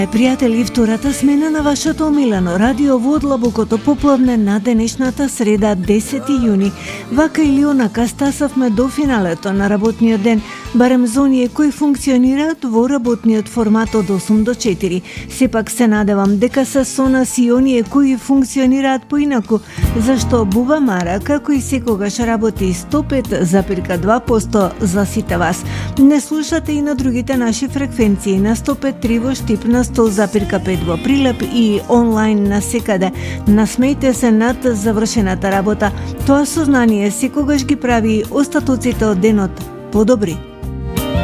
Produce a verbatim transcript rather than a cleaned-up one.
Пријатели, втората смена на вашето омилено радио во одлабокото поплавне на денешната среда десети јуни. Вака или онака стасавме до финалето на работниот ден, барем за оние кои функционираат во работниот формат од осум до четири. Сепак се надевам дека се со нас и оние кои функционираат поинаку, зашто Буба Мара, како и секогаш, работи сто пет зарез два проценти за сите вас. Не слушате и на другите наши фреквенции на сто пет и три во Штип, на сто зарез пет во Прилеп и онлайн на секаде. Насмејте се над завршената работа. Тоа сознание секогаш ги прави остатоците од денот подобри.